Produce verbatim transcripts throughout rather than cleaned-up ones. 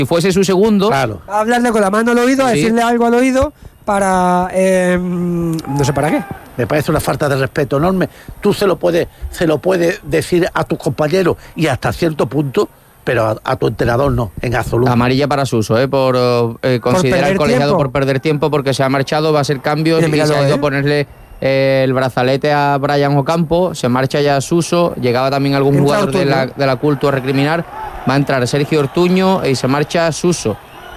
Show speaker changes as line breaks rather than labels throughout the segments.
si fuese su segundo.
Claro.
A hablarle con la mano al oído, a
Sí.
decirle algo al oído para... Eh, no sé para qué.
Me parece una falta de respeto enorme. Tú se lo puedes, se lo puedes decir a tus compañeros y hasta cierto punto, pero a, a tu entrenador no, en absoluto.
Amarilla para Suso, ¿eh? por eh, considerar
perder
el colegiado
tiempo.
por perder tiempo, porque se ha marchado, va a hacer cambios
Mira,
y
míralo,
se ha ido
¿eh?
a ponerle eh, el brazalete a Brian Ocampo. Se marcha ya Suso, llegaba también algún
Entra
jugador de la,
Ortuño.
de la Culto a recriminar. Va a entrar Sergio Ortuño y se marcha Suso.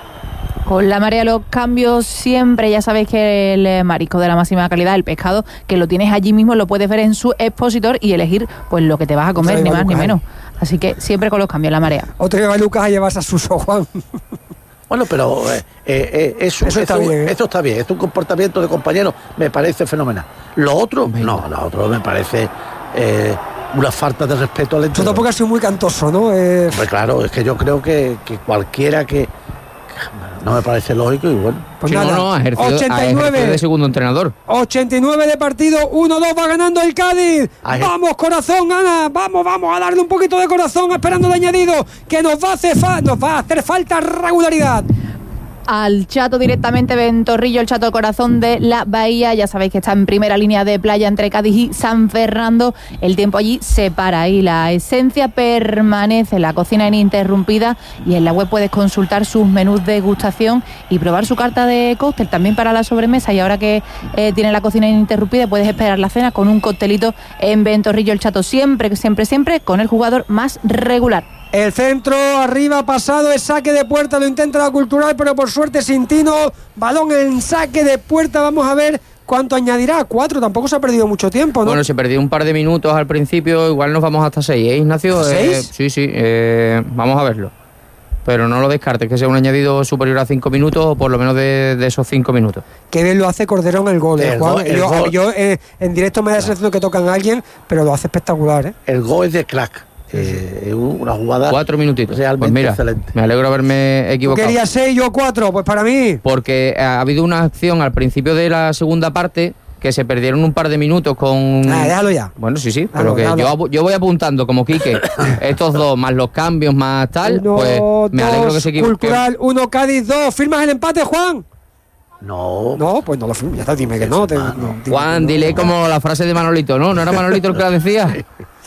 Con la marea los cambios siempre, ya sabéis que el eh, marisco de la máxima calidad, el pescado, que lo tienes allí mismo, lo puedes ver en su expositor y elegir pues lo que te vas a comer,
Otra
ni
vez
más ni
Lucas,
menos. Así que siempre con los cambios, la marea.
Otro que va Lucas a llevarse a Suso, Juan.
Bueno, pero eh, eh, eh, eso,
Eso está
eso-
bien, ¿eh?
eso está bien. Es un comportamiento de compañero, me parece fenomenal. Lo otro, no, lo otro me parece eh, una falta de respeto al
Eso
entrenador.
tampoco ha sido muy cantoso, ¿no? Eh,
Pues claro, es que yo creo que, que cualquiera que... No me parece lógico y bueno.
pues
Sí,
nada,
no, no, ha ejercido, ha
ochenta y nueve.
ejercido de segundo entrenador.
ochenta y nueve de partido, uno dos va ganando el Cádiz.
Ay.
Vamos, corazón, Ana, vamos, vamos a darle un poquito de corazón esperando el añadido, que nos va a hacer, fa- nos va a hacer falta regularidad.
Al Chato directamente, Ventorrillo, el Chato Corazón de la Bahía. Ya sabéis que está en primera línea de playa entre Cádiz y San Fernando. El tiempo allí se para y la esencia permanece. La cocina ininterrumpida y en la web puedes consultar sus menús de degustación y probar su carta de cóctel también para la sobremesa. Y ahora que eh, tiene la cocina ininterrumpida, puedes esperar la cena con un coctelito en Ventorrillo, el Chato. Siempre, siempre, siempre con el jugador más regular.
El centro arriba pasado, es saque de puerta, lo intenta la Cultural, pero por suerte sin Tino. Balón en saque de puerta, vamos a ver cuánto añadirá. Cuatro, tampoco se ha perdido mucho tiempo, ¿no?
Bueno, se perdió un par de minutos al principio, igual nos vamos hasta seis, ¿eh, Ignacio?
¿Hasta
Eh,
seis?
sí, sí, eh, vamos a verlo. Pero no lo descartes, que sea un añadido superior a cinco minutos o por lo menos de, de esos cinco minutos.
Qué bien lo hace Corderón el gol, ¿eh,
El
Juan?
gol, el
yo
gol.
yo, eh, en directo me da la sensación que tocan a alguien, pero lo hace espectacular, ¿eh?
El gol es de crack. Eh, es una jugada
Cuatro minutitos.
realmente
Pues mira,
excelente.
me alegro haberme
¿Tú
equivocado.
querías seis, yo cuatro? Pues para mí.
Porque ha habido una acción al principio de la segunda parte que se perdieron un par de minutos con...
Ah, déjalo ya.
Bueno, sí, sí,
Déjalo,
pero que
déjalo.
yo, apu- yo voy apuntando como Quique, estos dos, más los cambios, más tal,
Uno,
pues me alegro
dos,
que se equivoque.
Cultural, uno, Cádiz, dos. ¿Firmas el empate, Juan?
No.
No, pues no lo firmo. Ya está, dime que no. te- no, dime que
Juan,
no.
dile como la frase de Manolito, ¿no? ¿No era Manolito el que la decía?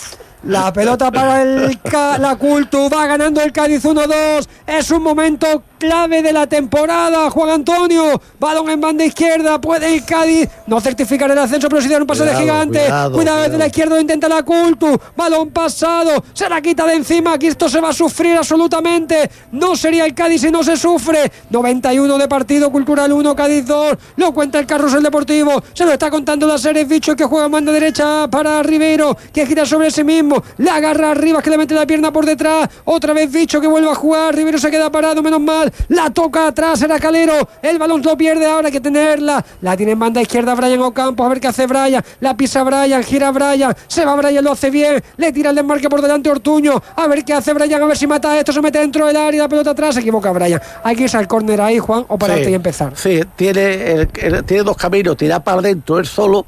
La pelota para el Ca- la Cultu, va ganando el Cádiz uno dos. Es un momento clave de la temporada, Juan Antonio. Balón en banda izquierda, puede el Cádiz no certificar el ascenso, pero sí dar un paso
Cuidado,
de gigante.
cuidado,
Cuidado desde
cuidado.
la izquierda, lo intenta la Cultu. Balón pasado, se la quita de encima. Aquí esto se va a sufrir absolutamente. No sería el Cádiz si no se sufre. noventa y uno de partido, Cultural uno, Cádiz dos. Lo cuenta el Carrusel Deportivo. Se lo está contando la serie Bicho, que juega en banda derecha para Ribeiro, que gira sobre sí mismo. La agarra arriba, que le mete la pierna por detrás. Otra vez Bicho, que vuelve a jugar. Ribeiro se queda parado, menos mal. La toca atrás, era Calero. El balón lo pierde, ahora hay que tenerla. La tiene en banda izquierda Brian Ocampo. A ver qué hace Brian. La pisa Brian, gira Brian. Se va Brian, lo hace bien. Le tira el desmarque por delante Ortuño. A ver qué hace Brian, a ver si mata esto. Se mete dentro del área, la pelota atrás. Se equivoca Brian. Hay que irse al córner ahí, Juan, o pararte
Sí,
y empezar.
Sí, tiene, el- el- tiene dos caminos, tirar para adentro él solo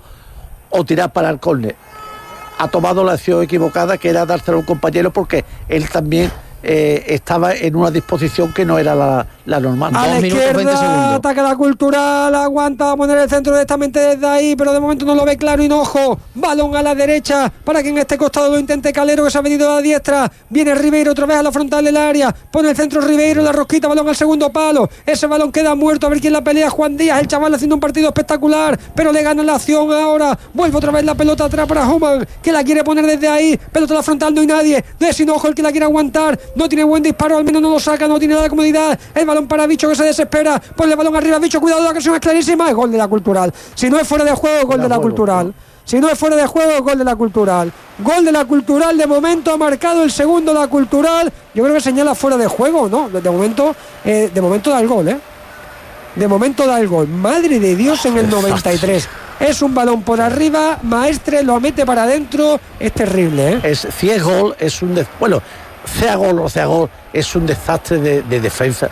o tirar para el córner. Ha tomado la acción equivocada, que era dárselo a un compañero, porque él también eh, estaba en una disposición que no era la, la normal.
A la
Dos minutos, veinte
izquierda,
segundos.
ataca la Cultural, aguanta, va a poner el centro directamente desde ahí, pero de momento no lo ve claro. Hinojo, balón a la derecha para que en este costado lo intente Calero, que se ha venido a la diestra. Viene Ribeiro otra vez a la frontal del área, pone el centro Ribeiro, la rosquita, balón al segundo palo. Ese balón queda muerto, a ver quién la pelea. Juan Díaz, el chaval haciendo un partido espectacular, pero le gana la acción ahora. Vuelve otra vez la pelota atrás para Human, que la quiere poner desde ahí. Pelota a la frontal, no hay nadie. No es Hinojo el que la quiere aguantar. No tiene buen disparo, al menos no lo saca, no tiene nada de comodidad. El balón para Bicho, que se desespera. Ponle el balón arriba, Bicho, cuidado, la ocasión es clarísima. Es gol de la Cultural. Si no es fuera de juego, gol de la Cultural. Si no es fuera de juego, gol de la Cultural. Gol de la Cultural, de momento ha marcado el segundo la Cultural. Yo creo que señala fuera de juego, ¿no? De momento, eh, de momento da el gol, ¿eh? De momento da el gol. Madre de Dios, en el noventa y tres. Es un balón por arriba, Maestre lo mete para adentro. Es terrible, ¿eh?
Es, si es gol, es un... des- bueno, sea gol o sea gol, es un desastre de, de defensa.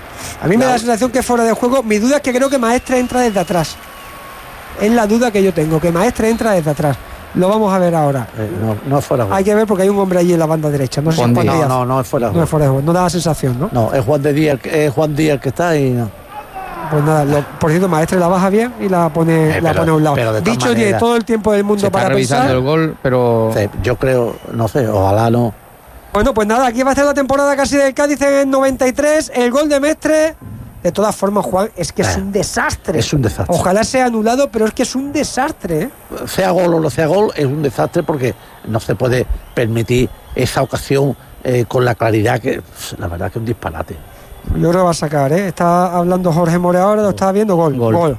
A mí me
No.
da la sensación que es fuera de juego. Mi duda es que creo que Maestre entra desde atrás. Es la duda que yo tengo, que Maestre entra desde atrás. Lo vamos a ver ahora.
Eh, no, no es fuera de juego.
Hay que ver porque hay un hombre allí en la banda derecha. No sé si
Juan
es Juan
Díaz.
Díaz.
No, no, no es fuera de
No es
juego.
fuera de juego. No da la sensación, ¿no?
No, es Juan de Díaz, es Juan Díaz el que está y no.
Pues nada, lo- por cierto, Maestre la baja bien y la pone,
Eh,
la
pero-
pone a un lado.
pero de todas
Dicho tiene
maneras,
todo el tiempo del mundo
Se está
para
revisando
pensar.
el gol, pero
Sí, yo creo, no sé, ojalá no.
Bueno, pues nada, aquí va a estar la temporada casi del Cádiz en el noventa y tres. El gol de Mestre. De todas formas, Juan, es que es
Eh,
un desastre.
es un desastre.
Ojalá sea anulado, pero es que es un desastre, ¿eh?
Sea gol o no sea gol, es un desastre porque no se puede permitir esa ocasión eh, con la claridad que, la verdad que es un disparate.
Yo creo que va a sacar, ¿eh? Está hablando Jorge More ahora, lo estaba viendo, gol. Gol.
Gol.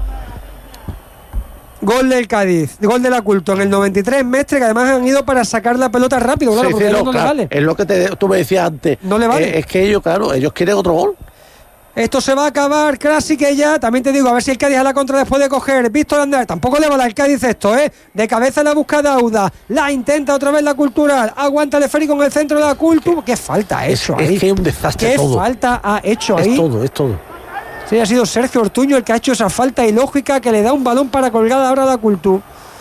Gol del Cádiz, gol de la Culto en el noventa y tres, Mestre, que además han ido para sacar la pelota rápido, claro,
Sí,
porque
sí,
no,
no,
no le
claro,
vale.
es lo que te, tú me decías antes.
No le vale.
Eh, es que ellos, claro, ellos quieren otro gol.
Esto se va a acabar, casi que ya, también te digo, a ver si el Cádiz a la contra después de coger Víctor Andrés, tampoco le vale al Cádiz esto, ¿eh? De cabeza la busca Dauda, la intenta otra vez la Cultural, aguanta el esférico en el centro de la Cultu, ¿qué falta ha
Es,
hecho
es
ahí?
que es un desastre
¿Qué
todo.
falta ha hecho
Es
ahí?
todo, es todo.
Sí, ha sido Sergio Ortuño el que ha hecho esa falta ilógica que le da un balón para colgar ahora a la Cultu.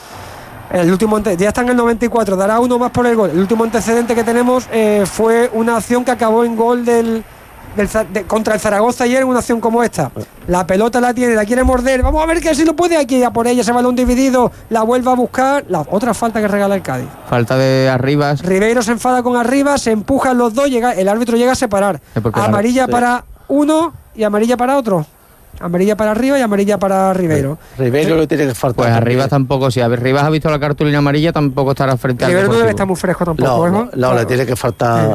El último ante- ya está en el noventa y cuatro, dará uno más por el gol. El último antecedente que tenemos eh, fue una acción que acabó en gol del, del Za- de- contra el Zaragoza ayer, en una acción como esta. La pelota la tiene, la quiere morder. Vamos a ver que si lo puede aquí, a por ella, ese balón dividido, la vuelve a buscar. La otra falta que regala el Cádiz.
falta de Arribas.
Ribeiro se enfada con Arriba, se empujan los dos, llega, el árbitro llega a separar.
Sí, porque
Amarilla
sí.
para uno y amarilla para otro. Amarilla para Arriba y amarilla para Ribeiro.
Ribeiro le tiene que faltar.
Pues
también.
Arribas tampoco, si Arribas ha visto la cartulina amarilla, tampoco estará frente al
Ribeiro no debe estar
Deportivo.
muy fresco tampoco,
No,
¿eh,
no,
Juan?
no,
Claro.
le tiene que faltar.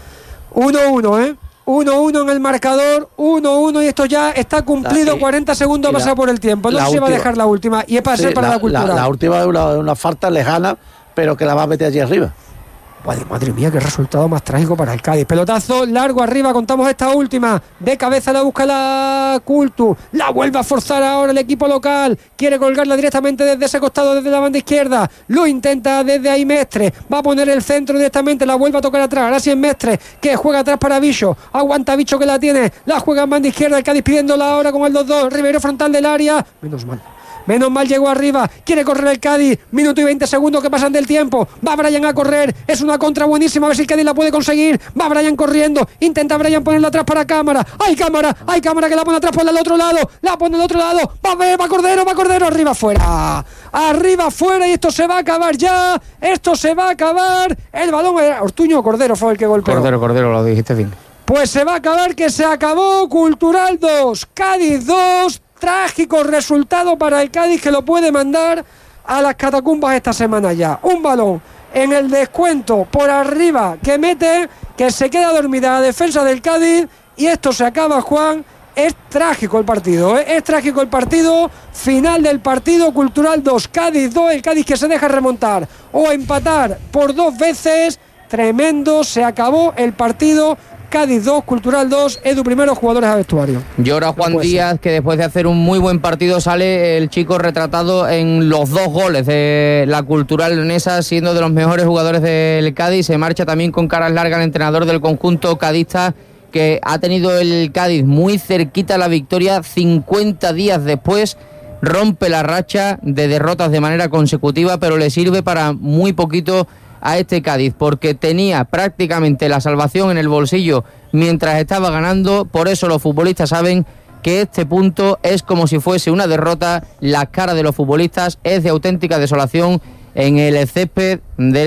uno uno, ¿eh? uno uno en el marcador, uno uno y esto ya está cumplido,
La- y-
cuarenta segundos
y
a pasar
la-
por el tiempo. No
la
se va a
última-
dejar la última y es para
Sí,
ser para la, cultura.
La, última es una, una falta lejana, pero que la va a meter allí arriba.
Madre, madre mía, qué resultado más trágico para el Cádiz. Pelotazo largo arriba, contamos esta última. De cabeza la busca la Cultu. La vuelve a forzar ahora el equipo local. Quiere colgarla directamente desde ese costado, desde la banda izquierda. Lo intenta desde ahí Mestre. Va a poner el centro directamente, la vuelve a tocar atrás. Ahora sí es Mestre, que juega atrás para Bicho. Aguanta Bicho que la tiene. La juega en banda izquierda, el Cádiz pidiéndola ahora con el dos dos. Ribeiro frontal del área. Menos mal. Menos mal llegó arriba, quiere correr el Cádiz, minuto y veinte segundos que pasan del tiempo, va Brian a correr, es una contra buenísima, a ver si el Cádiz la puede conseguir, va Brian corriendo, intenta Brian ponerla atrás para Cámara, hay Cámara, hay Cámara que la pone atrás por el otro lado, la pone al otro lado, va, va Cordero, va Cordero, arriba fuera, arriba fuera y esto se va a acabar ya, esto se va a acabar, el balón era Ortuño o Cordero fue el que golpeó.
Cordero, Cordero, lo dijiste bien.
Pues se va a acabar que se acabó, Cultural dos, Cádiz dos, trágico resultado para el Cádiz que lo puede mandar a las catacumbas esta semana ya. Un balón en el descuento por arriba que mete, que se queda dormida la defensa del Cádiz y esto se acaba, Juan. Es trágico el partido, ¿eh? Es trágico el partido. Final del partido, Cultural dos, Cádiz dos, el Cádiz que se deja remontar o empatar por dos veces. Tremendo, se acabó el partido. Cádiz dos, Cultural dos, Edu primero, jugadores a vestuario.
Llora Juan
puede
Díaz, que después de hacer un muy buen partido sale el chico retratado en los dos goles de la Cultural leonesa, siendo de los mejores jugadores del Cádiz. Se marcha también con caras largas el entrenador del conjunto cadista, que ha tenido el Cádiz muy cerquita la victoria cincuenta días después. Rompe la racha de derrotas de manera consecutiva, pero le sirve para muy poquito a este Cádiz, porque tenía prácticamente la salvación en el bolsillo mientras estaba ganando. Por eso los futbolistas saben que este punto es como si fuese una derrota. La cara de los futbolistas es de auténtica desolación en el césped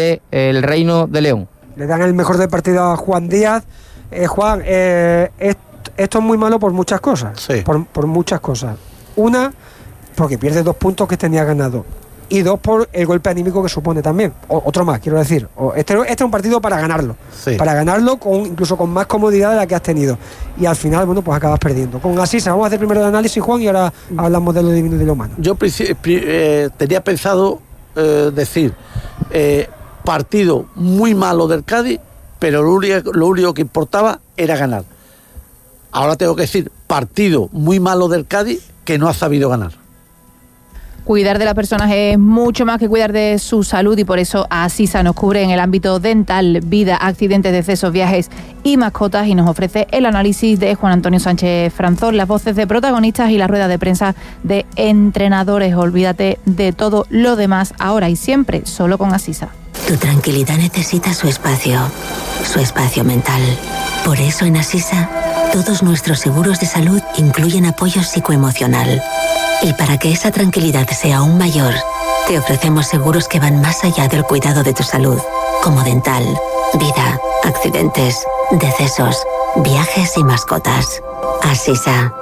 del Reino de León.
Le dan el mejor del partido a Juan Díaz. Eh, Juan, eh, est- esto es muy malo por muchas cosas.
Sí.
Por, por muchas cosas. Una, porque pierde dos puntos que tenía ganado. Y dos, por el golpe anímico que supone también. O, otro más, quiero decir. O este, este es un partido para ganarlo.
Sí.
Para ganarlo con incluso con más comodidad de la que has tenido. Y al final, bueno, pues acabas perdiendo. Con Asisa, vamos a hacer primero el análisis, Juan, y ahora hablamos de lo divino y de lo humano.
Yo princi- pri- eh, tenía pensado eh, decir eh, partido muy malo del Cádiz, pero lo único, lo único que importaba era ganar. Ahora tengo que decir partido muy malo del Cádiz que no ha sabido ganar.
Cuidar de las personas es mucho más que cuidar de su salud y por eso Asisa nos cubre en el ámbito dental, vida, accidentes, decesos, viajes y mascotas y nos ofrece el análisis de Juan Antonio Sánchez Franzón, las voces de protagonistas y la rueda de prensa de entrenadores. Olvídate de todo lo demás ahora y siempre solo con Asisa.
Tu tranquilidad necesita su espacio, su espacio mental. Por eso en Asisa, todos nuestros seguros de salud incluyen apoyo psicoemocional. Y para que esa tranquilidad sea aún mayor, te ofrecemos seguros que van más allá del cuidado de tu salud, como dental, vida, accidentes, decesos, viajes y mascotas. Asisa.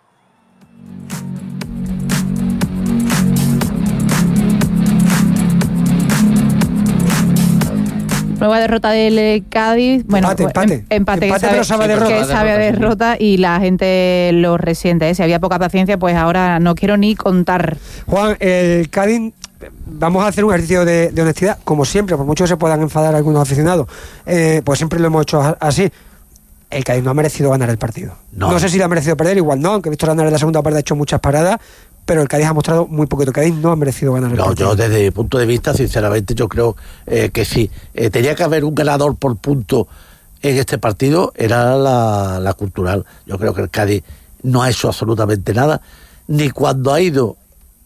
Nueva derrota del Cádiz. Bueno,
empate, empate.
Em, empate,
empate
que sabe,
pero sabe a derrota.
que sabe a derrota y la gente lo resiente. ¿eh? Si había poca paciencia, pues ahora no quiero ni contar.
Juan, el Cádiz, vamos a hacer un ejercicio de, de honestidad, como siempre, por mucho que se puedan enfadar algunos aficionados, eh, pues siempre lo hemos hecho así. El Cádiz no ha merecido ganar el partido. No, no sé si lo ha merecido perder, igual no, aunque Víctor Hernández en la segunda parte ha hecho muchas paradas, pero el Cádiz ha mostrado muy poquito. El Cádiz no ha merecido ganar el
no,
partido.
Yo desde mi punto de vista, sinceramente, yo creo eh, que sí. Eh, tenía que haber un ganador por punto en este partido, era la, la Cultural. Yo creo que el Cádiz no ha hecho absolutamente nada, ni cuando ha ido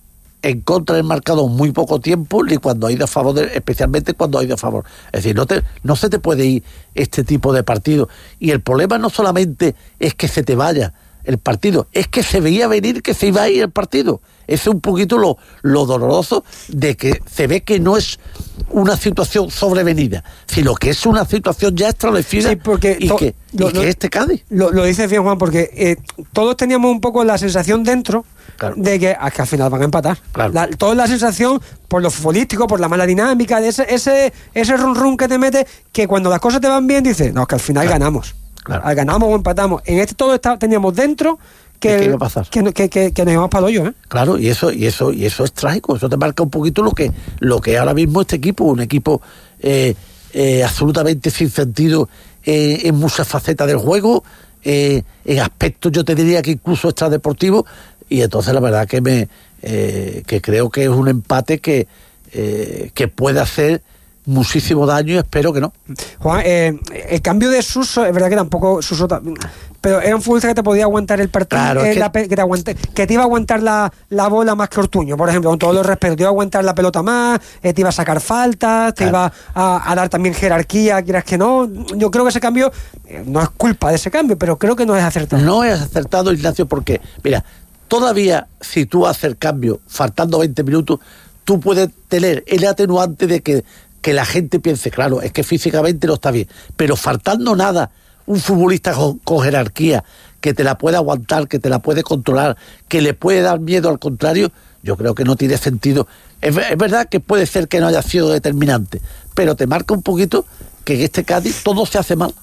en contra del marcador muy poco tiempo, ni cuando ha ido a favor, de, especialmente cuando ha ido a favor. Es decir, no, te, no se te puede ir este tipo de partido. Y el problema no solamente es que se te vaya el partido, es que se veía venir que se iba a ir el partido. Ese es un poquito lo, lo doloroso de que se ve que no es una situación sobrevenida, sino que es una situación ya establecida.
Sí, porque
y
to,
que,
lo,
y que
lo,
este Cádiz.
Lo, lo dices bien, Juan, porque eh, todos teníamos un poco la sensación dentro claro. de que, que al final van a empatar. Claro. La, toda la sensación, por lo futbolístico, por la mala dinámica, de ese, ese, ese run run que te mete, que cuando las cosas te van bien, dices, no, que al final claro. ganamos. Claro. Al ganamos o empatamos. En este todo está, teníamos dentro que,
¿Qué iba a pasar?
que, que, que, que nos íbamos para el hoyo, ¿eh?
Claro, y eso, y eso, y eso es trágico. Eso te marca un poquito lo que, lo que ahora mismo este equipo, un equipo eh, eh, absolutamente sin sentido eh, en muchas facetas del juego, eh, en aspectos yo te diría que incluso extradeportivos, y entonces la verdad que me eh, que creo que es un empate que, eh, que puede hacer muchísimo daño y espero que no.
Juan, eh, el cambio de Suso, es verdad que tampoco Suso, pero era un futbolista que te podía aguantar el partido,
claro,
eh,
que...
La, que, te aguante, que te iba a aguantar la, la bola más que Ortuño, por ejemplo, con todos los respetos, te iba a aguantar la pelota más, eh, te iba a sacar faltas, te claro. iba a, a dar también jerarquía, quieras que no. Yo creo que ese cambio, eh, no es culpa de ese cambio, pero creo que no es acertado.
No es acertado, Ignacio, porque, mira, todavía si tú haces el cambio faltando veinte minutos, tú puedes tener el atenuante de que que la gente piense, claro, es que físicamente no está bien, pero faltando nada, un futbolista con, con jerarquía, que te la puede aguantar, que te la puede controlar, que le puede dar miedo al contrario, yo creo que no tiene sentido. Es, es verdad que puede ser que no haya sido determinante, pero te marca un poquito que en este Cádiz todo se hace mal.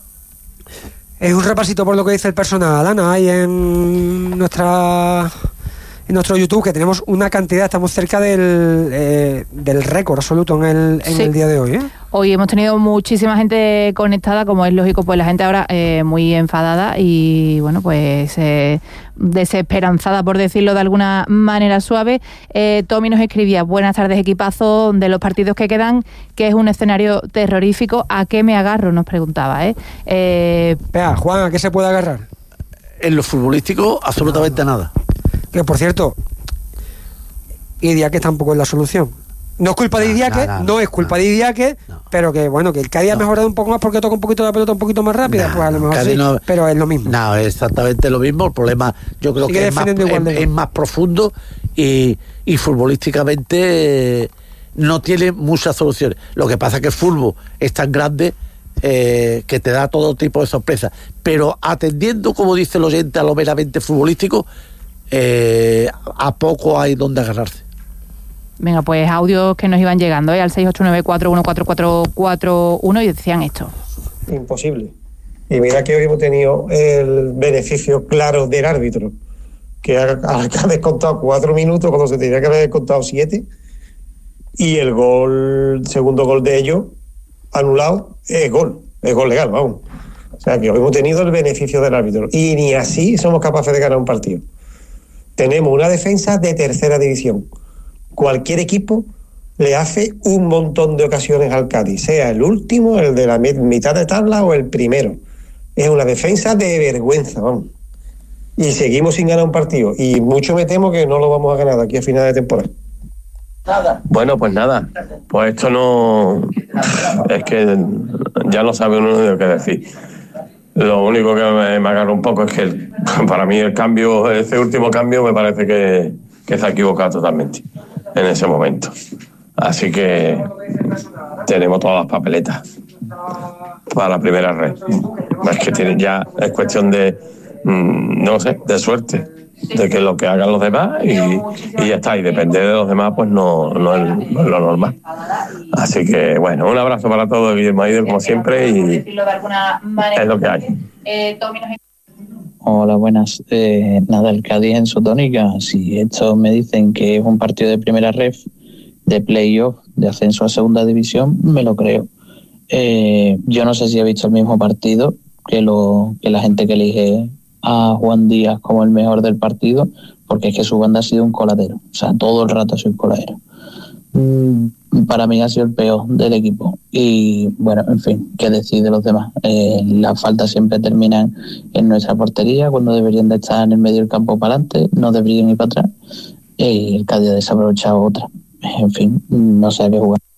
Es un repasito por lo que dice el personal, Ana, ahí en nuestra... en nuestro YouTube, que tenemos una cantidad, estamos cerca del, eh, del récord absoluto en el, en sí. el día de hoy, ¿eh?
Hoy hemos tenido muchísima gente conectada, como es lógico, pues la gente ahora eh, muy enfadada y, bueno, pues eh, desesperanzada, por decirlo de alguna manera suave. Eh, Tommy nos escribía, buenas tardes, equipazo, de los partidos que quedan, que es un escenario terrorífico, ¿a qué me agarro? Nos preguntaba, ¿eh? eh
Vea, Juan, ¿a qué se puede agarrar?
En lo futbolístico, absolutamente no. nada.
Que por cierto, Idiáquez tampoco es la solución. No es culpa de Idiáquez, no, no, no, no es culpa no, de Idiáquez, no. pero que bueno, que el Cádiz no. ha mejorado un poco más porque toca un poquito la pelota un poquito más rápida, no, pues a lo mejor sí, no, pero es lo mismo.
No, es exactamente lo mismo. El problema yo creo Sigue que es más, es, es más profundo y, y futbolísticamente eh, no tiene muchas soluciones. Lo que pasa es que el fútbol es tan grande eh, que te da todo tipo de sorpresas, pero atendiendo, como dice el oyente, a lo meramente futbolístico, Eh, a poco hay donde agarrarse.
Venga, pues audios que nos iban llegando ¿eh? al seis ocho nueve cuatro uno cuatro cuatro cuatro uno y decían esto.
Imposible. Y mira que hoy hemos tenido el beneficio claro del árbitro, que ha, ha descontado cuatro minutos cuando se tenía que haber descontado siete, y el gol, el segundo gol de ellos anulado, es gol, es gol legal, vamos. O sea que hoy hemos tenido el beneficio del árbitro y ni así somos capaces de ganar un partido. Tenemos una defensa de tercera división, cualquier equipo le hace un montón de ocasiones al Cádiz, sea el último, el de la mitad de tabla o el primero. Es una defensa de vergüenza, vamos. Y seguimos sin ganar un partido. Y mucho me temo que no lo vamos a ganar de aquí a final de temporada.
Nada. Bueno, pues nada. Pues esto no... Es que ya no sabe uno de qué decir. Lo único que me, me agarra un poco es que el, para mí el cambio, ese último cambio me parece que, que se ha equivocado totalmente en ese momento. Así que tenemos todas las papeletas para la primera red. Es que tiene, ya es cuestión de, mmm, no sé, de suerte, de que lo que hagan los demás y, y ya está. Y depender de los demás, pues no, no, es, no es lo normal. Así que, bueno, un abrazo para todos, Guillermo Aider, como siempre, y es lo que hay.
Hola, buenas. Eh, nada, el Cádiz en su tónica. Si estos me dicen que es un partido de primera ref, de playoff, de ascenso a segunda división, me lo creo. Eh, yo no sé si he visto el mismo partido que, lo, que la gente que elige a Juan Díaz como el mejor del partido, porque es que su banda ha sido un coladero. O sea, todo el rato ha sido un coladero. Mm, para mí ha sido el peor del equipo. Y bueno, en fin, ¿qué decir de los demás? Eh, las faltas siempre terminan en nuestra portería, cuando deberían de estar en el medio del campo para adelante, no deberían ir para atrás. Y el Cádiz ha desaprovechado otra. En fin, no sé a qué jugar.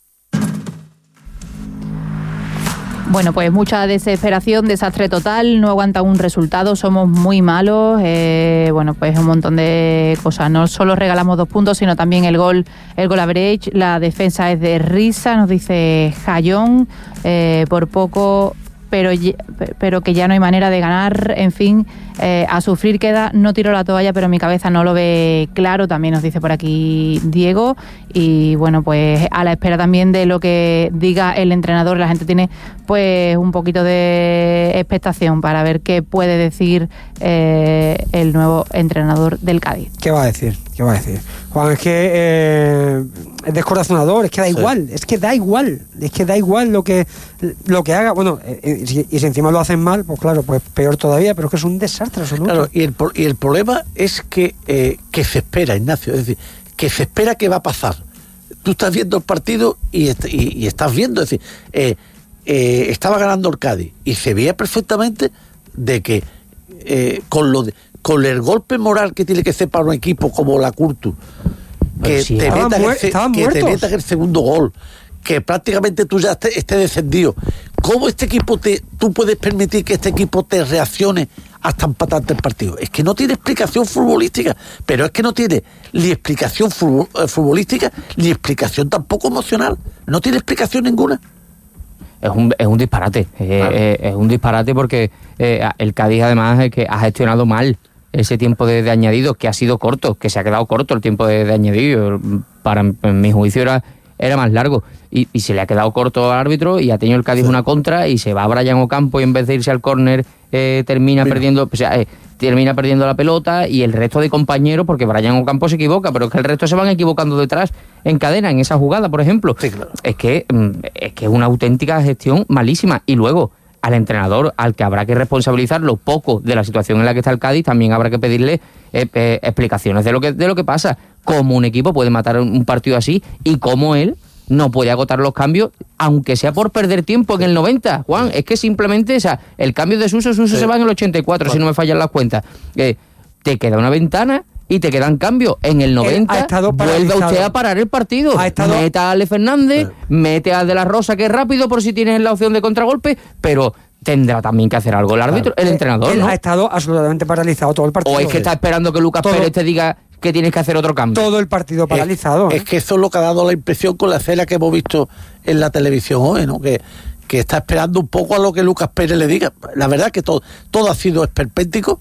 Bueno, pues mucha desesperación, desastre total, no aguanta un resultado, somos muy malos, eh, bueno, pues un montón de cosas. No solo regalamos dos puntos, sino también el gol, el gol average, la defensa es de risa, nos dice Jayón, eh, por poco, pero, pero que ya no hay manera de ganar, en fin, eh, a sufrir queda, no tiro la toalla, pero mi cabeza no lo ve claro, también nos dice por aquí Diego, y bueno, pues a la espera también de lo que diga el entrenador, la gente tiene pues un poquito de expectación para ver qué puede decir eh, el nuevo entrenador del Cádiz.
¿Qué va a decir? ¿Qué va a decir? Juan, es que eh, es descorazonador, es que da sí. igual, es que da igual, es que da igual lo que lo que haga, bueno, eh, y, si, y si encima lo hacen mal, pues claro, pues peor todavía, pero es que es un desastre absoluto.
Claro, y el, y el problema es que, eh, que se espera, Ignacio, es decir, que se espera que va a pasar. Tú estás viendo el partido y, y, y estás viendo, es decir, eh, eh, estaba ganando el Cádiz y se veía perfectamente de que eh, con lo de, con el golpe moral que tiene que ser para un equipo como la Curtu, que, sí, te, metan muer- el, que te metan el segundo gol, que prácticamente tú ya estés esté descendido. ¿Cómo este equipo te, tú puedes permitir que este equipo te reaccione hasta empatarte el partido? Es que no tiene explicación futbolística, pero es que no tiene ni explicación futbolística ni explicación tampoco emocional. No tiene explicación ninguna.
Es un, es un disparate, eh, claro. eh, es un disparate porque eh, el Cádiz además es que ha gestionado mal ese tiempo de, de añadido, que ha sido corto, que se ha quedado corto el tiempo de, de añadido. Para en mi juicio era, era más largo y, y se le ha quedado corto al árbitro y ha tenido el Cádiz sí. una contra y se va a Brian Ocampo y en vez de irse al córner eh, termina Mira. perdiendo, o sea, eh, termina perdiendo la pelota y el resto de compañeros, porque Brian Ocampo se equivoca, pero es que el resto se van equivocando detrás en cadena, en esa jugada, por ejemplo. Sí, claro. Es que es que es una auténtica gestión malísima. Y luego, al entrenador, al que habrá que responsabilizarlo poco de la situación en la que está el Cádiz, también habrá que pedirle eh, eh, explicaciones de lo que de lo que pasa. Cómo un equipo puede matar un partido así y cómo él no puede agotar los cambios, aunque sea por perder tiempo en el noventa, Juan. Es que simplemente, o sea, el cambio de Suso, Suso sí. se va en el ochenta y cuatro, bueno. si no me fallan las cuentas. Eh, te queda una ventana y te quedan cambios. En el noventa vuelve usted a parar el partido. Estado... Mete a Ale Fernández, sí. mete a De la Rosa, que es rápido por si tienes la opción de contragolpe, pero tendrá también que hacer algo el árbitro, claro. el entrenador,
él
¿no?
ha estado absolutamente paralizado todo el partido.
O es que está esperando que Lucas todo. Pérez te diga que tienes que hacer otro cambio.
Todo el partido paralizado.
Es,
¿eh?
es que eso es lo que ha dado la impresión con la escena que hemos visto en la televisión hoy, ¿no? Que, que está esperando un poco a lo que Lucas Pérez le diga. La verdad es que todo, todo ha sido esperpéntico.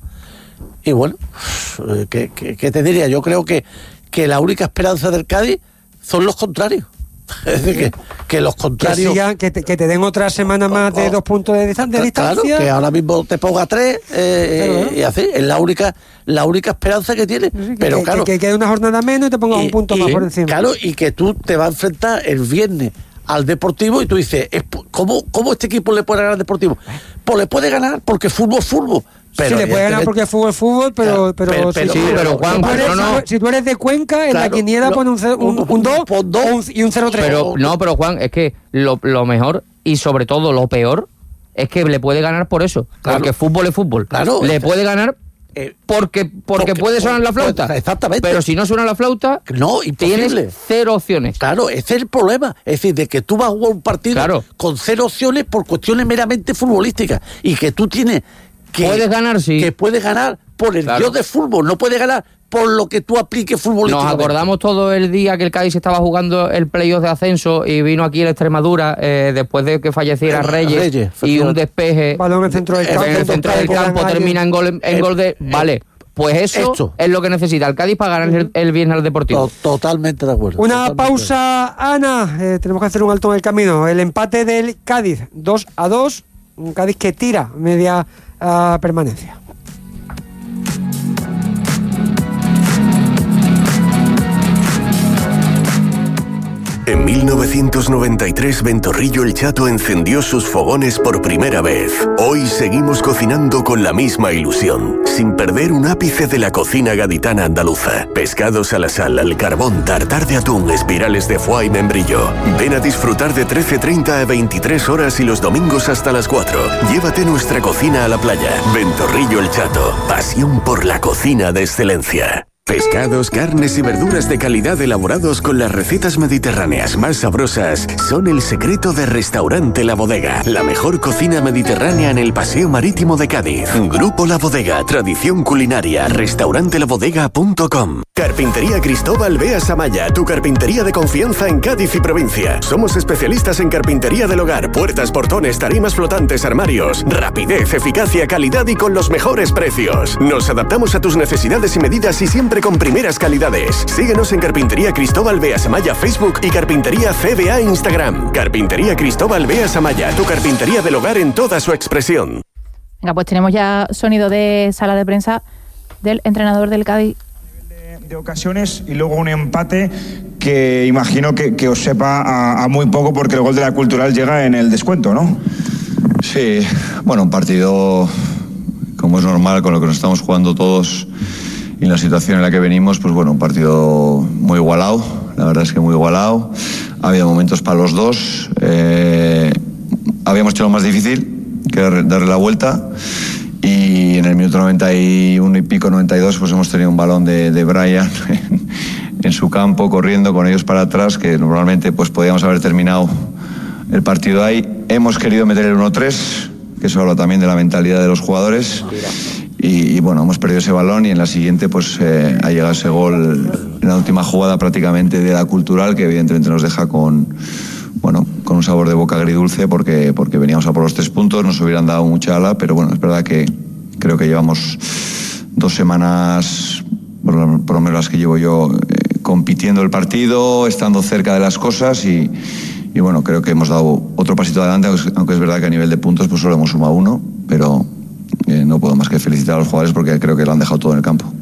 Y bueno, ¿qué, qué, qué te diría? Yo creo que, que la única esperanza del Cádiz son los contrarios. Es decir, que, que los contrarios...
Que, sigan, que, te, que te den otra semana más de oh, dos puntos de, distan- de
claro,
distancia.
Claro, que ahora mismo te ponga tres eh, claro. y así. Es la única, la única esperanza que tiene. Sí, pero
que,
claro...
Que, que quede una jornada menos y te ponga
y,
un punto
y,
más por encima.
Claro, y que tú te vas a enfrentar el viernes al Deportivo y tú dices, ¿cómo, cómo este equipo le puede ganar al Deportivo? Pues le puede ganar porque fútbol es fútbol.
Pero sí, le puede ganar porque fútbol es fútbol, pero, pero, pero,
pero,
sí,
sí, pero Juan,
si, tú eres,
no, no.
si tú eres de Cuenca, en claro, la quiniela pone un, un, un dos y un cero tres.
Pero, no, pero Juan, es que lo, lo mejor y sobre todo lo peor es que le puede ganar por eso. Claro. Porque fútbol es fútbol. Claro, le puede ganar eh, porque, porque, porque puede sonar la flauta. Pues,
exactamente.
Pero si no suena la flauta,
no,
tienes cero opciones.
Claro, ese es el problema. Es decir, de que tú vas a jugar un partido claro. con cero opciones por cuestiones meramente futbolísticas. Y que tú tienes que...
Puedes ganar, sí.
Que puedes ganar por el claro. dios de fútbol. No puedes ganar por lo que tú apliques futbolísticamente.
Nos acordamos todo el día que el Cádiz estaba jugando el playoff de ascenso y vino aquí el Extremadura eh, después de que falleciera Reyes, Reyes y un despeje.
Balón en el centro del campo.
En el centro del campo termina en gol, en gol de... Vale. Pues eso Esto. es lo que necesita el Cádiz para ganar el, el viernes al Deportivo.
Totalmente de acuerdo.
Una
totalmente
pausa, Ana. Eh, tenemos que hacer un alto en el camino. El empate del Cádiz, dos a dos. Un Cádiz que tira media uh, permanencia.
En mil novecientos noventa y tres, Ventorrillo El Chato encendió sus fogones por primera vez. Hoy seguimos cocinando con la misma ilusión, sin perder un ápice de la cocina gaditana andaluza. Pescados a la sal, al carbón, tartar de atún, espirales de foie y membrillo. Ven a disfrutar de trece treinta a veintitrés horas y los domingos hasta las cuatro. Llévate nuestra cocina a la playa. Ventorrillo El Chato, pasión por la cocina de excelencia. Pescados, carnes y verduras de calidad elaborados con las recetas mediterráneas más sabrosas son el secreto de Restaurante La Bodega, la mejor cocina mediterránea en el Paseo Marítimo de Cádiz. Grupo La Bodega, tradición culinaria, restaurante la bodega punto com. Carpintería Cristóbal Beas Amaya, tu carpintería de confianza en Cádiz y provincia. Somos especialistas en carpintería del hogar, puertas, portones, tarimas flotantes, armarios. Rapidez, eficacia, calidad y con los mejores precios. Nos adaptamos a tus necesidades y medidas y siempre con primeras calidades. Síguenos en Carpintería Cristóbal Beas Amaya Facebook y Carpintería C B A Instagram. Carpintería Cristóbal Beas Amaya, tu carpintería del hogar en toda su expresión.
Venga, pues tenemos ya sonido de sala de prensa del entrenador del Cádiz.
De, de ocasiones y luego un empate que imagino que, que os sepa a, a muy poco porque el gol de la Cultural llega en el descuento, ¿no?
Sí, bueno, un partido como es normal con lo que nos estamos jugando todos. Y en la situación en la que venimos, pues bueno, un partido muy igualado, la verdad es que muy igualado. Había momentos para los dos. Eh, habíamos hecho lo más difícil, que era darle la vuelta. Y en el minuto noventa y uno y pico, noventa y dos, pues hemos tenido un balón de, de Brian en, en su campo, corriendo con ellos para atrás, que normalmente pues podíamos haber terminado el partido ahí. Hemos querido meter el uno tres, que eso habla también de la mentalidad de los jugadores. Y, y bueno, hemos perdido ese balón y en la siguiente pues eh, ha llegado ese gol en la última jugada prácticamente de la Cultural, que evidentemente nos deja con, bueno, con un sabor de boca agridulce porque, porque veníamos a por los tres puntos, nos hubieran dado mucha ala, pero bueno, es verdad que creo que llevamos dos semanas, por lo, por lo menos las que llevo yo, eh, compitiendo el partido, estando cerca de las cosas y, y bueno, creo que hemos dado otro pasito adelante, aunque es verdad que a nivel de puntos pues solo hemos sumado uno, pero... Eh, no puedo más que felicitar a los jugadores porque creo que lo han dejado todo en el campo.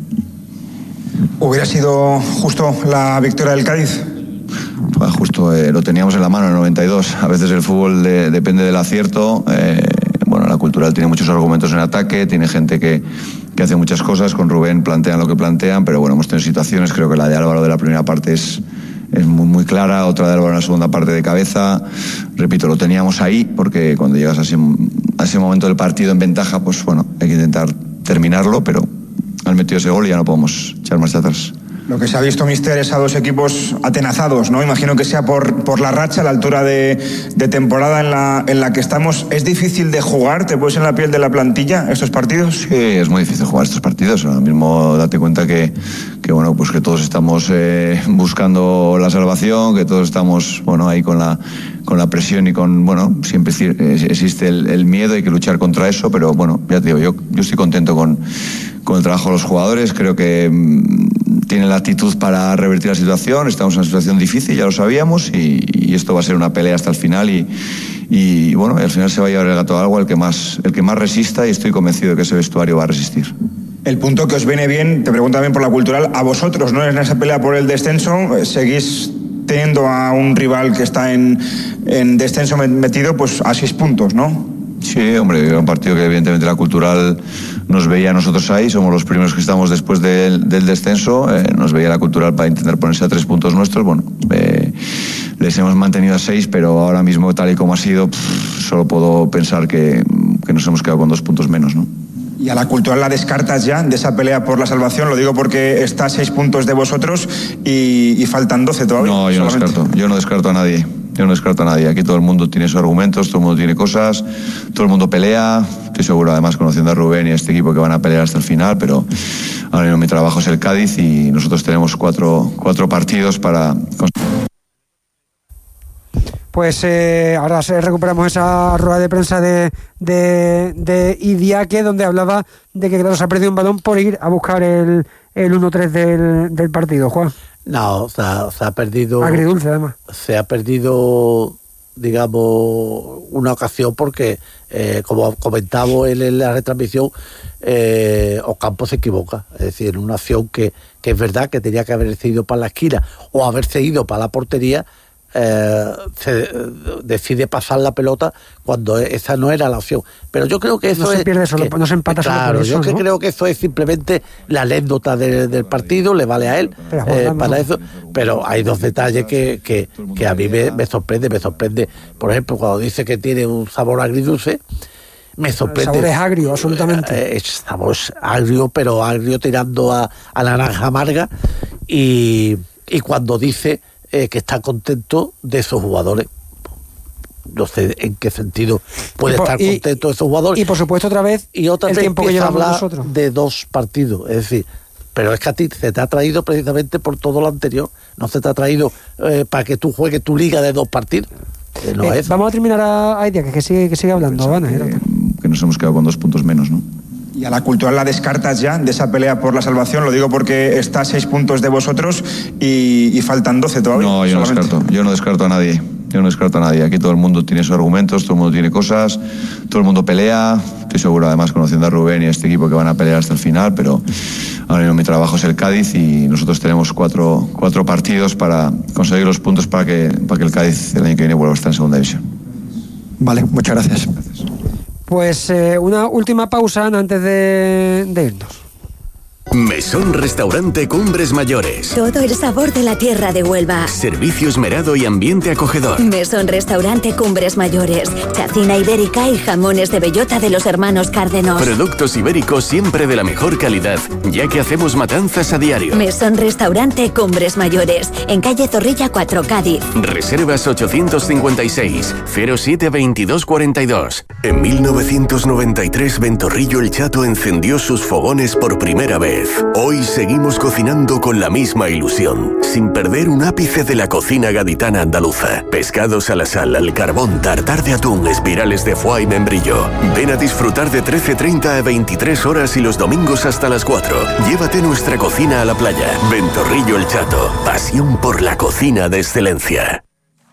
¿Hubiera sido justo la victoria del Cádiz?
Pues justo, eh, lo teníamos en la mano en el noventa y dos. A veces el fútbol de, depende del acierto. Eh, bueno, la Cultural tiene muchos argumentos en ataque, tiene gente que, que hace muchas cosas. Con Rubén plantean lo que plantean, pero bueno, hemos tenido situaciones. Creo que la de Álvaro de la primera parte es... es muy, muy clara, otra de Álvaro en la segunda parte de cabeza. Repito, lo teníamos ahí porque cuando llegas a ese, a ese momento del partido en ventaja, pues bueno, hay que intentar terminarlo, pero han metido ese gol y ya no podemos echar marcha atrás.
Lo que se ha visto, mister, es a dos equipos atenazados, ¿no? Imagino que sea por, por la racha, la altura de, de temporada en la, en la que estamos. ¿Es difícil de jugar? ¿Te pones en la piel de la plantilla estos partidos?
Sí, es muy difícil jugar estos partidos. Ahora mismo date cuenta que, que bueno, pues que todos estamos eh, buscando la salvación, que todos estamos, bueno, ahí con la, con la presión y con, bueno, siempre existe el, el miedo, hay que luchar contra eso, pero bueno, ya te digo, yo, yo estoy contento con, con el trabajo de los jugadores, creo que mmm, tienen la actitud para revertir la situación, estamos en una situación difícil, ya lo sabíamos, y, y esto va a ser una pelea hasta el final y, y bueno, al final se va a llevar el gato al agua el que más, el que más resista, y estoy convencido de que ese vestuario va a resistir.
El punto que os viene bien, te pregunto también por la Cultural, a vosotros, ¿no? En esa pelea por el descenso, seguís teniendo a un rival que está en, en descenso metido pues a seis puntos, ¿no?
Sí, hombre, era un partido que evidentemente la Cultural nos veía a nosotros ahí, somos los primeros que estamos después del, del descenso, eh, nos veía la Cultural para intentar ponerse a tres puntos nuestros, bueno, eh, les hemos mantenido a seis, pero ahora mismo tal y como ha sido, pff, solo puedo pensar que, que nos hemos quedado con dos puntos menos, ¿no?
¿Y a la Cultural la descartas ya de esa pelea por la salvación? Lo digo porque está a seis puntos de vosotros y, y faltan doce todavía.
No, yo solamente. no descarto, yo no descarto a nadie. Yo no descarto a nadie. Aquí todo el mundo tiene sus argumentos, todo el mundo tiene cosas, todo el mundo pelea. Estoy seguro, además, conociendo a Rubén y a este equipo, que van a pelear hasta el final, pero ahora mismo mi trabajo es el Cádiz y nosotros tenemos cuatro, cuatro partidos para...
Pues eh, ahora recuperamos esa rueda de prensa de, de, de Idiáquez, donde hablaba de que claro, se ha perdido un balón por ir a buscar el, el uno tres del, del partido, Juan.
No, o sea, se ha perdido...
Agridulce, además.
Se ha perdido, digamos, una ocasión porque, eh, como comentaba él en la retransmisión, eh, Ocampo se equivoca. Es decir, en una acción que, que es verdad que tenía que haberse ido para la esquina o haberse ido para la portería, Eh, se decide pasar la pelota cuando esa no era la opción, pero yo creo que eso
no
es
se pierde solo,
que,
no se empata
claro,
solo por eso,
yo que
¿no?
creo que eso es simplemente la anécdota de, del partido, le vale a él
pero,
eh,
Juan,
para
no.
eso, pero hay dos detalles que, que, que a mí me, me sorprende me sorprende, por ejemplo, cuando dice que tiene un sabor agridulce, me sorprende.
El sabor es agrio, absolutamente.
Eh, es sabor agrio, pero agrio tirando a, a la naranja amarga, y, y cuando dice Eh, que está contento de esos jugadores. No sé en qué sentido puede por, estar contento y, de esos jugadores.
Y por supuesto otra vez
y otra
el
vez
tiempo que llevamos
hablar
nosotros.
De dos partidos, es decir, pero es que a ti se te ha traído precisamente por todo lo anterior, no se te ha traído eh, para que tú juegues tu liga de dos partidos. Eh, no
eh,
es.
Vamos a terminar a Aidia, que, que sigue que sigue hablando,
Van,
que,
eh, que nos hemos quedado con dos puntos menos, ¿no?
¿Y a la Cultural la descartas ya de esa pelea por la salvación? Lo digo porque está a seis puntos de vosotros y, y faltan doce todavía.
No, yo solamente. no descarto, yo no descarto a nadie. Yo no descarto a nadie. Aquí todo el mundo tiene sus argumentos, todo el mundo tiene cosas, todo el mundo pelea. Estoy seguro, además, conociendo a Rubén y a este equipo, que van a pelear hasta el final, pero ahora mismo mi trabajo es el Cádiz y nosotros tenemos cuatro, cuatro partidos para conseguir los puntos para que, para que el Cádiz el año que viene vuelva a estar en segunda división.
Vale, muchas gracias.
Gracias.
Pues eh, una última pausa antes de, de irnos.
Mesón Restaurante Cumbres Mayores.
Todo el sabor de la tierra de Huelva.
Servicio esmerado y ambiente acogedor.
Mesón Restaurante Cumbres Mayores. Chacina ibérica y jamones de bellota de los hermanos Cárdenos.
Productos ibéricos siempre de la mejor calidad, ya que hacemos matanzas a diario.
Mesón Restaurante Cumbres Mayores. En calle Zorrilla cuatro, Cádiz.
Reservas ochocientos cincuenta y seis, cero siete veintidós cuarenta y dos.
En mil novecientos noventa y tres, Ventorrillo el Chato encendió sus fogones por primera vez. Hoy seguimos cocinando con la misma ilusión, sin perder un ápice de la cocina gaditana andaluza. Pescados a la sal, al carbón, tartar de atún, espirales de foie y membrillo. Ven a disfrutar de trece treinta a veintitrés horas y los domingos hasta las cuatro. Llévate nuestra cocina a la playa. Ventorrillo el Chato, pasión por la cocina de excelencia.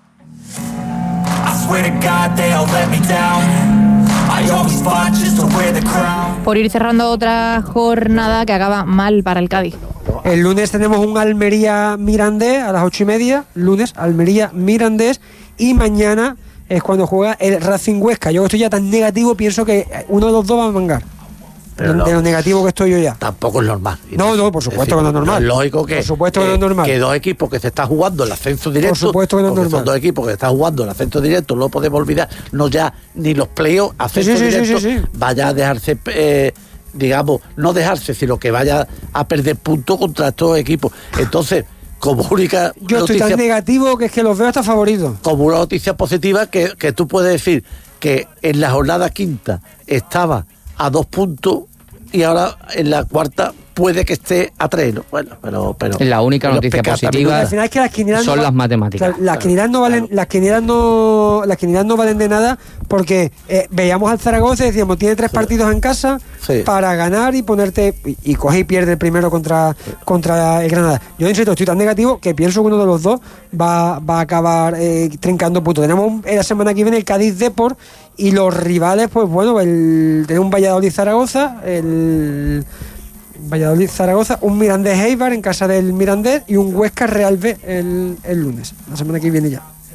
Por ir cerrando otra jornada que acaba mal para el Cádiz.
El lunes tenemos un Almería-Mirandés a las ocho y media. Lunes, Almería-Mirandés. Y mañana es cuando juega el Racing Huesca. Yo que estoy ya tan negativo, pienso que uno de los dos va a mangar. De, no, de lo negativo que estoy yo ya.
Tampoco es normal.
No, no, por supuesto decir, que no es normal.
No es lógico que,
por supuesto que,
que
no es normal.
Que dos equipos que se están jugando el ascenso directo.
Por supuesto que no es normal.
Son dos equipos que se están jugando el ascenso directo, no lo podemos olvidar. No ya ni los playoffs, ascenso
sí, sí,
directo,
sí, sí, sí.
vaya a dejarse, eh, digamos, no dejarse, sino que vaya a perder puntos contra estos equipos. Entonces, como única
yo
noticia,
estoy tan negativo que es que los veo hasta favoritos.
Como una noticia positiva que, que tú puedes decir que en la jornada quinta estaba a dos puntos y ahora en la cuarta puede que esté a tres, ¿no? Bueno, pero... pero
la única noticia positiva
al final es que las quinielas
son
no,
las matemáticas.
Las, las quinielas no valen, las quinielas no, las quinielas no valen de nada porque eh, veíamos al Zaragoza y decíamos, tiene tres sí. partidos en casa sí. para ganar y ponerte... Y, y coge y pierde el primero contra, sí. contra el Granada. Yo, insisto, estoy tan negativo que pienso que uno de los dos va, va a acabar eh, trincando puntos. Tenemos un, la semana que viene el Cádiz Depor y los rivales, pues bueno, el, tenemos un Valladolid-Zaragoza, el... Valladolid-Zaragoza, un Mirandés-Eibar en casa del Mirandés y un Huesca-Real B el, el lunes, la semana que viene ya.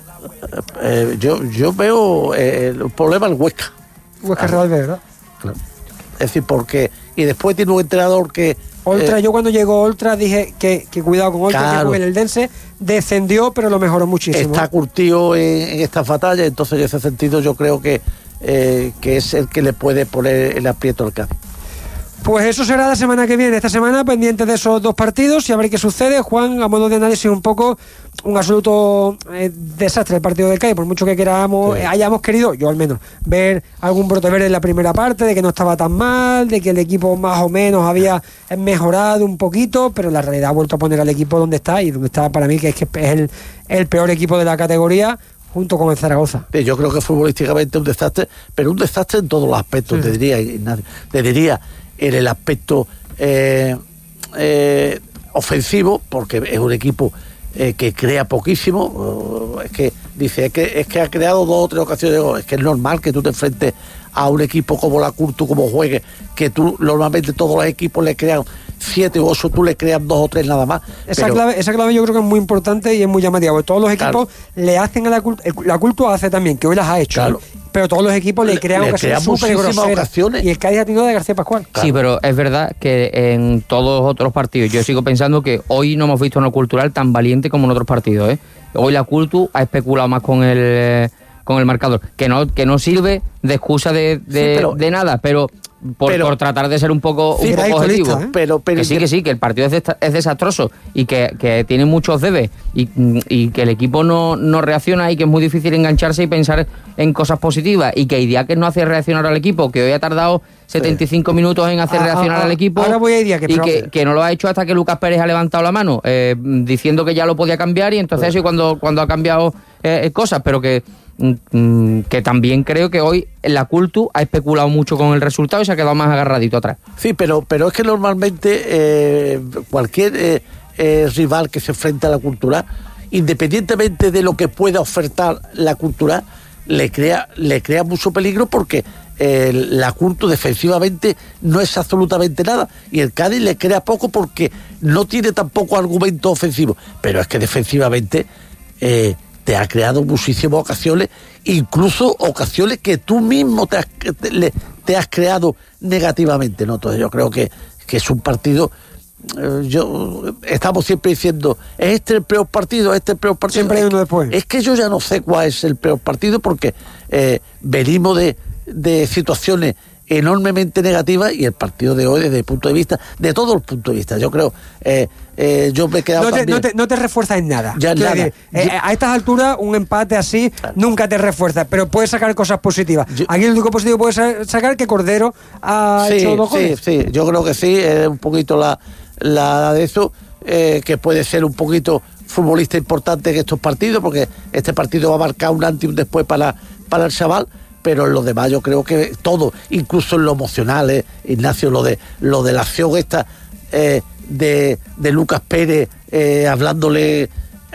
Eh, yo, yo veo eh, el problema en Huesca.
Huesca Real B, ¿verdad?
Claro. Es decir, porque... Y después tiene un entrenador que...
Oltra,
eh,
yo cuando llegó Oltra dije que, que cuidado con Oltra, claro, que con el Eldense descendió, pero lo mejoró muchísimo.
Está curtido en, en estas batallas, entonces en ese sentido yo creo que, eh, que es el que le puede poner el aprieto al Cádiz.
Pues eso será la semana que viene. Esta semana pendiente de esos dos partidos y a ver qué sucede. Juan, a modo de análisis, un poco un absoluto eh, desastre el partido del Cádiz, por mucho que queramos, sí. eh, hayamos querido, yo al menos, ver algún brote verde en la primera parte, de que no estaba tan mal, de que el equipo más o menos había mejorado un poquito, pero la realidad ha vuelto a poner al equipo donde está, y donde está para mí, que es que es el, el peor equipo de la categoría, junto con el Zaragoza.
Sí, yo creo que futbolísticamente un desastre, pero un desastre en todos los aspectos, sí. te diría, Ignacio. Te diría en el aspecto eh, eh, ofensivo, porque es un equipo eh, que crea poquísimo. Uh, es que dice, es que, es que ha creado dos o tres ocasiones de gol. Es que es normal que tú te enfrentes a un equipo como la Curtu, como juegue, que tú normalmente todos los equipos le crean siete u ocho, tú le creas dos o tres nada más.
Esa,
pero...
clave, esa clave yo creo que es muy importante y es muy llamativa, porque todos los equipos, claro, le hacen a la Curtu, la Curtu hace también, que hoy las ha hecho,
claro,
pero todos los equipos le crean
le
ocasiones súper groseras, y el Cádiz ha tenido de García Pascual.
Claro. Sí, pero es verdad que en todos los otros partidos yo sigo pensando que hoy no hemos visto una Cultural tan valiente como en otros partidos, ¿eh? Hoy la Cultu ha especulado más con el con el marcador, que no que no sirve de excusa de, de, sí, pero, de nada, pero por, pero por tratar de ser un poco, sí, un poco objetivo, ¿eh? pero, pero que sí, que sí, que el partido es, desta, es desastroso y que, que tiene muchos debes y, y que el equipo no, no reacciona y que es muy difícil engancharse y pensar en cosas positivas, y que Idiáquez no hace reaccionar al equipo, que hoy ha tardado setenta y cinco sí. minutos en hacer ah, reaccionar ah, al equipo,
ahora voy a Idiáquez,
y que, que no lo ha hecho hasta que Lucas Pérez ha levantado la mano eh, diciendo que ya lo podía cambiar, y entonces sí. eso cuando, cuando ha cambiado eh, cosas, pero que que también creo que hoy la Cultu ha especulado mucho con el resultado y se ha quedado más agarradito atrás.
Sí, pero pero es que normalmente eh, cualquier eh, eh, rival que se enfrenta a la Cultural, independientemente de lo que pueda ofertar la Cultural, le crea le crea mucho peligro, porque eh, la Cultu defensivamente no es absolutamente nada, y el Cádiz le crea poco porque no tiene tampoco argumento ofensivo, pero es que defensivamente eh, te ha creado muchísimas ocasiones, incluso ocasiones que tú mismo te has, te, le, te has creado negativamente, ¿no? Entonces yo creo que, que es un partido, eh, yo estamos siempre diciendo, ¿es este el peor partido? ¿Es este el peor partido?
Siempre hay uno después.
Es que yo ya no sé cuál es el peor partido, porque eh, venimos de, de situaciones enormemente negativas, y el partido de hoy, desde el punto de vista, de todos los puntos de vista, yo creo, eh, eh, yo me he quedado
no te,
también...
no, te, no te refuerza en nada.
Ya nada.
Decir, eh,
yo...
a estas alturas, un empate así claro. nunca te refuerza, pero puedes sacar cosas positivas.
Yo...
Aquí el único positivo que puedes sacar que Cordero ha
sí,
hecho dos goles.
Sí, sí, yo creo que sí, es un poquito la, la de eso, eh, que puede ser un poquito futbolista importante en estos partidos, porque este partido va a marcar un antes y un después para, para el chaval. Pero en lo demás yo creo que todo, incluso en lo emocional, eh, Ignacio, lo de lo de la acción esta eh, de, de Lucas Pérez eh, hablándole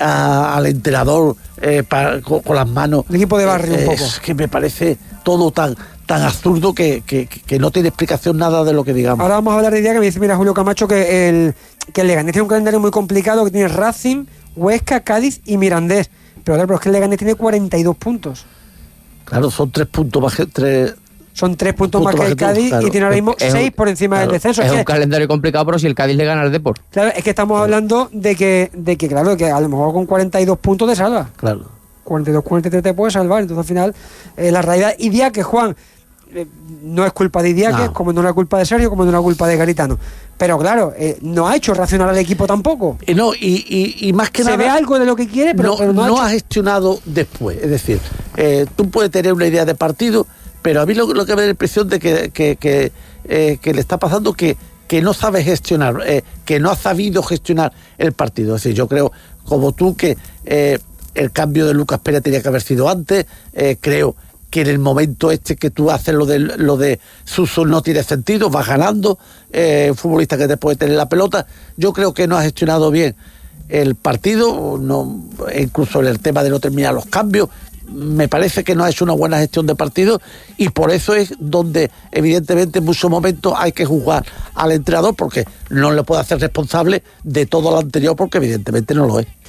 a, al entrenador eh, para, con, con las manos.
El equipo de barrio
eh,
un poco.
Es que me parece todo tan tan absurdo que, que, que no tiene explicación nada de lo que digamos.
Ahora vamos a hablar de idea que me dice, mira, Julio Camacho, que el, que el Leganés tiene un calendario muy complicado, que tiene Racing, Huesca, Cádiz y Mirandés. Pero claro, pero es que el Leganés tiene cuarenta y dos puntos.
Claro, son tres puntos más que tres.
Son tres puntos, puntos más que el Cádiz, claro. Y tiene ahora mismo es seis un, por encima
claro,
del descenso.
Es,
es
un
que,
calendario complicado, pero si el Cádiz le gana al Depor.
Claro, es que estamos claro. hablando de que, de que, claro, que a lo mejor con cuarenta y dos puntos te salva.
Claro.
cuarenta y dos, cuarenta y tres te puede salvar. Entonces al final, eh, la realidad. Idiáquez, Juan, eh, no es culpa de Idiáquez, no. como no es culpa de Sergio, como no es culpa de Garitano. Pero claro, eh, no ha hecho racionar al equipo tampoco.
Y no, y, y, y más que
Se
nada...
Se ve algo de lo que quiere, pero
no,
pero no,
no
ha,
ha gestionado después. Es decir, eh, tú puedes tener una idea de partido, pero a mí lo, lo que me da la impresión de que, que, que, eh, que le está pasando que, que no sabe gestionar, eh, que no ha sabido gestionar el partido. Es decir, yo creo, como tú, que eh, el cambio de Lucas Pérez tenía que haber sido antes. Eh, creo que en el momento este que tú haces lo de lo de Suso no tiene sentido, vas ganando, eh, un futbolista que te puede tener la pelota. Yo creo que no ha gestionado bien el partido, no, incluso en el tema de no terminar los cambios, me parece que no ha hecho una buena gestión de partido, y por eso es donde evidentemente en muchos momentos hay que juzgar al entrenador, porque no le puede hacer responsable de todo lo anterior, porque evidentemente no lo es.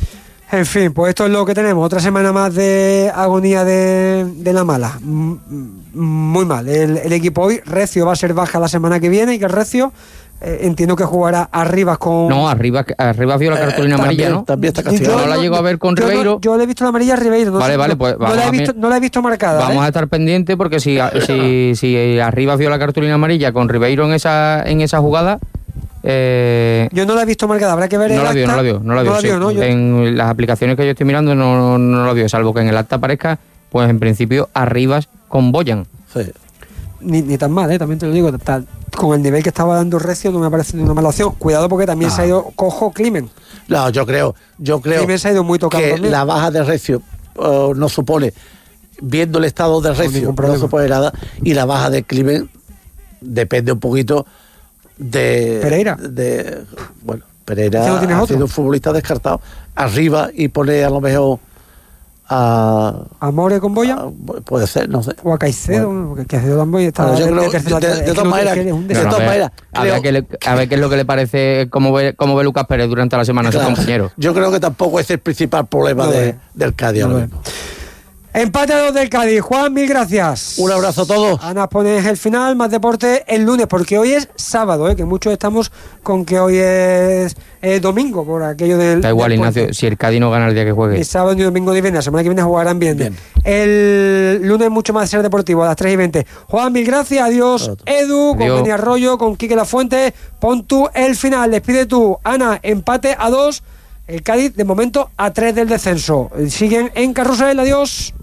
En fin, pues esto es lo que tenemos. Otra semana más de agonía de, de la mala. Muy mal. El, el equipo hoy, Recio va a ser baja la semana que viene y que Recio eh, entiendo que jugará Arribas con...
No, Arribas arriba vio la cartulina eh, amarilla,
también,
¿no?
También está castigado.
No, no la llego a ver con
yo
Ribeiro.
No, yo le he visto la amarilla a Ribeiro. No
vale,
sé,
vale,
no,
pues
no
vamos
la he visto, no la he visto marcada.
Vamos
¿eh?
a estar pendientes porque si, si, si Arribas vio la cartulina amarilla con Ribeiro en esa, en esa jugada... Eh,
yo no la he visto marcada, habrá que ver
no
el
la vio,
acta.
no la vio, no la vio,
no la
sí.
vio, ¿no? Yo...
En las aplicaciones que yo estoy mirando no, no, no la vio, salvo que en el acta aparezca, pues en principio Arribas con Boyan.
Sí.
Ni, ni tan mal, ¿eh? También te lo digo, tal, con el nivel que estaba dando Recio no me parece una mala opción. Cuidado porque también no. se ha ido cojo Climen.
No, yo creo, yo creo
Climen se ha ido muy tocado
que
también.
La baja de Recio uh, no supone, viendo el estado de Recio, no, no supone nada, y la baja de Climen depende un poquito de
Pereira.
De, bueno, Pereira
¿no
ha sido un futbolista descartado. Arriba y pone a lo mejor a...
¿A More con Boya?
A, puede ser, no sé.
O a Caicedo, bueno. porque Caicedo también está...
Bueno, yo creo, de, de, de, de todas maneras, de todas maneras...
A ver qué a ver qué es lo que le parece, cómo ve, cómo ve Lucas Pérez durante la semana, claro, a sus compañeros.
Yo creo que tampoco es el principal problema no, de, del Cádiz no, ahora mismo.
Empate a dos del Cádiz. Juan, mil gracias.
Un abrazo a todos.
Ana, pones el final, más deporte el lunes, porque hoy es sábado, ¿eh? Que muchos estamos con que hoy es eh, domingo, por aquello del...
Da igual,
del
Ignacio,
puente.
Si el Cádiz no gana el día que juegue.
Ni sábado ni domingo ni viernes, la semana que viene jugarán bien. bien. El lunes mucho más de Ser Deportivo, a las tres y veinte. Juan, mil gracias, adiós. Edu, adiós. Con Beni Arroyo, con Quique Lafuente, pon tú el final, despide tú. Ana, empate a dos, el Cádiz de momento a tres del descenso. Siguen en carrusel, adiós.